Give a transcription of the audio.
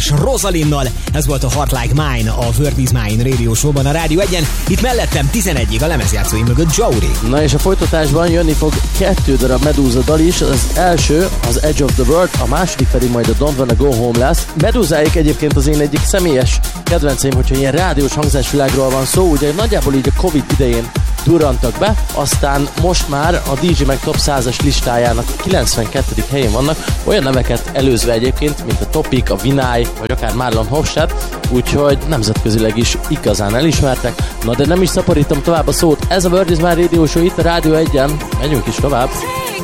folytatás Rosalinnal. Ez volt a Heart Like Mine, a Word Is Mine Radio Show-ban a Rádió 1-en. Itt mellettem 11-ig a lemezjátszói mögött Jory. Na és a folytatásban jönni fog 2 darab Medusa dal is. Az első az Edge of the World, a második pedig majd a Don't Wanna Go Home lesz. Medusáik egyébként az én egyik személyes kedvenceim, hogyha ilyen rádiós hangzásvilágról van szó, ugye nagyjából így a Covid idején durrantak be, aztán most már a DJ Mag Top 100-as listájának 92. helyén vannak, olyan neveket előzve egyébként, mint a Topic, a Vinay, vagy akár Marlon Hofstad, úgyhogy nemzetközileg is igazán elismertek. Na de nem is szaporítom tovább a szót, ez a Word Is Mine Radio Show itt a Rádió 1-en, megyünk is tovább.